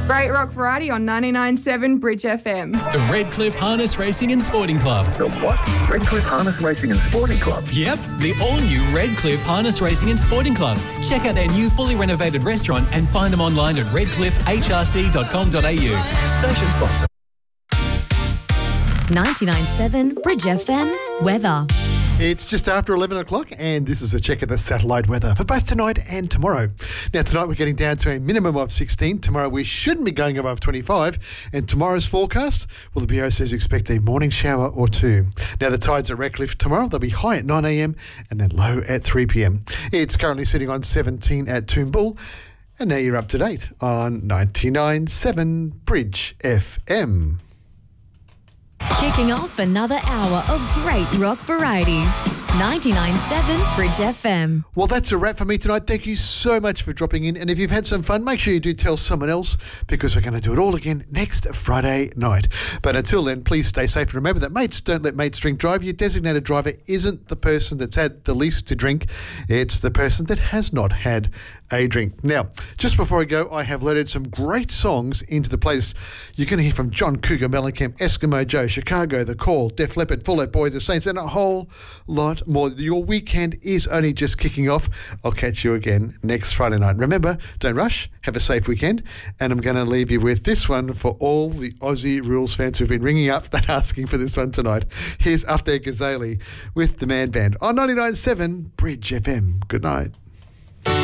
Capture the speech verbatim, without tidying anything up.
Great rock variety on ninety-nine point seven Bridge F M. The Redcliffe Harness Racing and Sporting Club. The what? Redcliffe Harness Racing and Sporting Club? Yep, the all-new Redcliffe Harness Racing and Sporting Club. Check out their new fully renovated restaurant and find them online at redcliffe h r c dot com dot a u. Station sponsor. ninety-nine point seven Bridge F M weather. It's just after eleven o'clock and this is a check of the satellite weather for both tonight and tomorrow. Now tonight we're getting down to a minimum of sixteen. Tomorrow we shouldn't be going above twenty-five. And tomorrow's forecast, well, the Bureau says expect a morning shower or two. Now the tides at Redcliffe tomorrow, they'll be high at nine a m and then low at three p m. It's currently sitting on seventeen at Toombul. And now you're up to date on ninety-nine point seven Bridge F M. Kicking off another hour of great rock variety. ninety-nine point seven Bridge F M. Well, that's a wrap for me tonight. Thank you so much for dropping in. And if you've had some fun, make sure you do tell someone else because we're going to do it all again next Friday night. But until then, please stay safe. And remember that mates don't let mates drink drive. Your designated driver isn't the person that's had the least to drink. It's the person that has not had a drink. Now, just before I go, I have loaded some great songs into the playlist. You're going to hear from John Cougar Mellencamp, Eskimo Joe, Chicago, The Call, Def Leppard, Fall Out Boy, The Saints, and a whole lot more. Your weekend is only just kicking off. I'll catch you again next Friday night. Remember, don't rush. Have a safe weekend. And I'm going to leave you with this one for all the Aussie Rules fans who've been ringing up and asking for this one tonight. Here's Up There Gazali with the Man Band on ninety-nine point seven Bridge F M. Good night.